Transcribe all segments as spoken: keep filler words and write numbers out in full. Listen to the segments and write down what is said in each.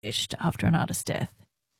finished after an artist's death?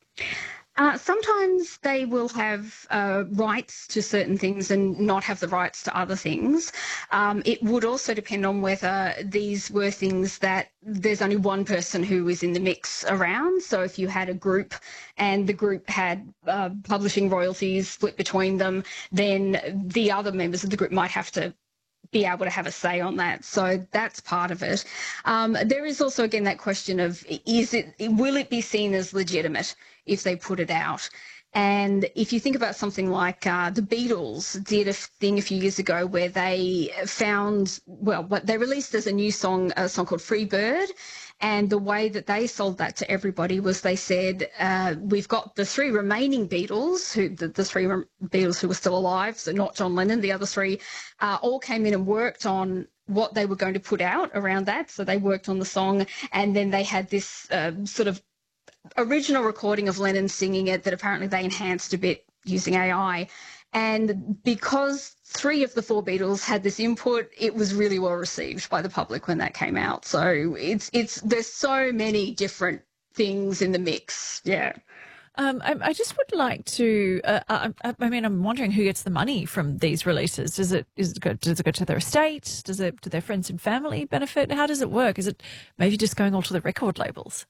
Uh, sometimes they will have uh, rights to certain things and not have the rights to other things. Um, it would also depend on whether these were things that there's only one person who is in the mix around. So if you had a group and the group had uh, publishing royalties split between them, then the other members of the group might have to be able to have a say on that. So that's part of it. Um, there is also, again, that question of, is it, will it be seen as legitimate if they put it out? And if you think about something like uh, the Beatles did a thing a few years ago where they found, well, what they released as a new song, a song called Free Bird. And the way that they sold that to everybody was they said, uh, we've got the three remaining Beatles, who the, the three re- Beatles who were still alive, so not John Lennon, the other three, uh, all came in and worked on what they were going to put out around that. So they worked on the song, and then they had this uh, sort of original recording of Lennon singing it that apparently they enhanced a bit using A I. And because three of the four Beatles had this input, it was really well received by the public when that came out. So it's it's there's so many different things in the mix. Yeah. Um, I, I just would like to. Uh, I, I mean, I'm wondering who gets the money from these releases. Does it is it go, does it go to their estate? Does it do their friends and family benefit? How does it work? Is it maybe just going all to the record labels?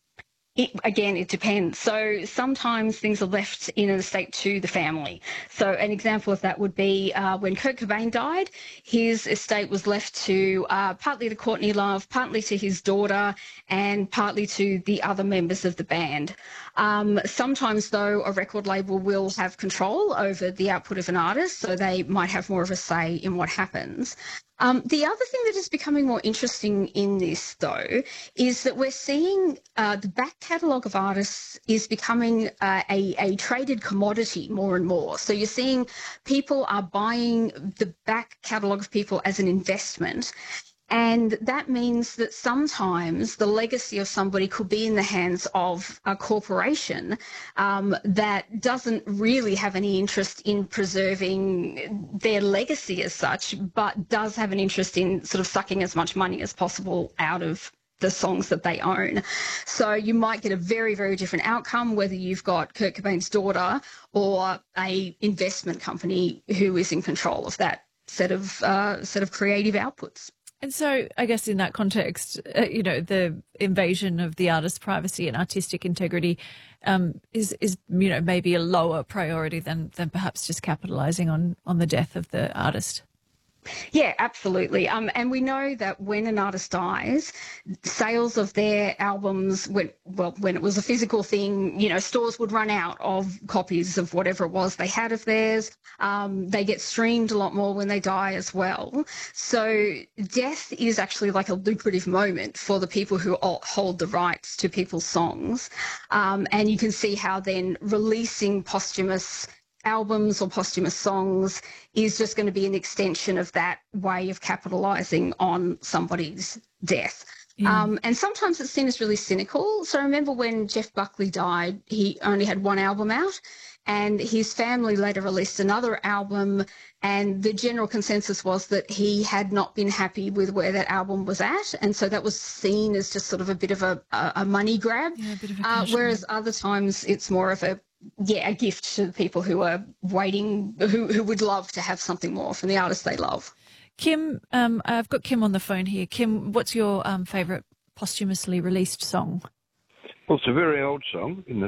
It, again, it depends. So sometimes things are left in an estate to the family. So an example of that would be uh, when Kurt Cobain died, his estate was left to uh, partly to Courtney Love, partly to his daughter, and partly to the other members of the band. Um, sometimes, though, a record label will have control over the output of an artist, so they might have more of a say in what happens. Um, the other thing that is becoming more interesting in this, though, is that we're seeing uh, the back catalogue of artists is becoming uh, a, a traded commodity more and more. So you're seeing people are buying the back catalogue of people as an investment. And that means that sometimes the legacy of somebody could be in the hands of a corporation um, that doesn't really have any interest in preserving their legacy as such, but does have an interest in sort of sucking as much money as possible out of the songs that they own. So you might get a very, very different outcome whether you've got Kurt Cobain's daughter or a investment company who is in control of that set of uh, set of creative outputs. And so I guess in that context, uh, you know, the invasion of the artist's privacy and artistic integrity um, is, is, you know, maybe a lower priority than, than perhaps just capitalising on, on the death of the artist. Yeah, absolutely. Um, and we know that when an artist dies, sales of their albums, when, well, when it was a physical thing, you know, stores would run out of copies of whatever it was they had of theirs. Um, they get streamed a lot more when they die as well. So death is actually like a lucrative moment for the people who hold the rights to people's songs. Um, and you can see how then releasing posthumous albums or posthumous songs is just going to be an extension of that way of capitalising on somebody's death. Yeah. Um, and sometimes it's seen as really cynical. So I remember when Jeff Buckley died, he only had one album out, and his family later released another album, and the general consensus was that he had not been happy with where that album was at, and so that was seen as just sort of a bit of a, a money grab. Yeah, a bit of a uh, whereas other times it's more of a yeah, a gift to the people who are waiting, who, who would love to have something more from the artist they love. Kim, um, I've got Kim on the phone here. Kim, what's your um, favourite posthumously released song? Well, it's a very old song in this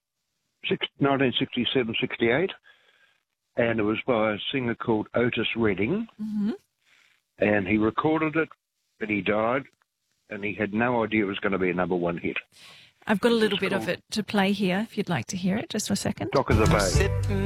nineteen sixty-seven sixty-eight, and it was by a singer called Otis Redding, mm-hmm. and he recorded it, but he died, and he had no idea it was going to be a number one hit. I've got a little bit of it to play here if you'd like to hear it. Just for a second. Dock of the Bay.